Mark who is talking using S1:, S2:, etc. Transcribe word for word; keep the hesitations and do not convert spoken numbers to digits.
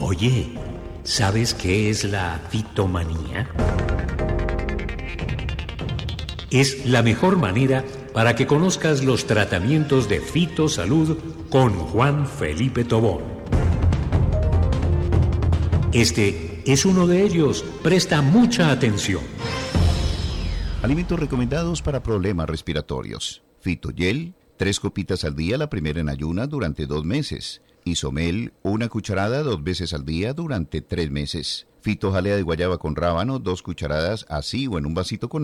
S1: Oye, ¿sabes qué es la fitomanía? Es la mejor manera para que conozcas los tratamientos de fitosalud con Juan Felipe Tobón. Este es uno de ellos. Presta mucha atención.
S2: Alimentos recomendados para problemas respiratorios. Fitogel, tres copitas al día, la primera en ayunas durante dos meses. Isomel, una cucharada dos veces al día durante tres meses. Fitojalea de guayaba con rábano, dos cucharadas así o en un vasito con